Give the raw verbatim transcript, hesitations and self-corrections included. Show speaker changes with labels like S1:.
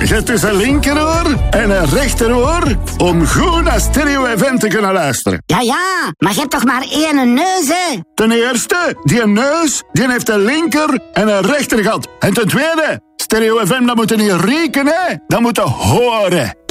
S1: Je hebt dus een linkeroor en een rechteroor om goed naar Stereo F M te kunnen luisteren.
S2: Ja, ja, maar je hebt toch maar één neus, hè?
S1: Ten eerste, die neus, die heeft een linker en een rechtergat. En ten tweede, Stereo F M, dat moet je niet rieken, hè? Dat moet je horen.